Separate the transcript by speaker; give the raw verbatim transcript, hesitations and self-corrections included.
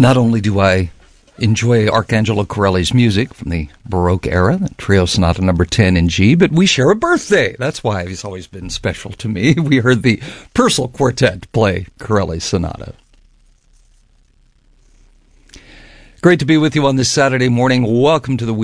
Speaker 1: Not only do I enjoy Arcangelo Corelli's music from the Baroque era, the Trio Sonata number ten in G, but we share a birthday. That's why he's always been special to me. We heard the Purcell Quartet play Corelli's Sonata. Great to be with you on this Saturday morning. Welcome to the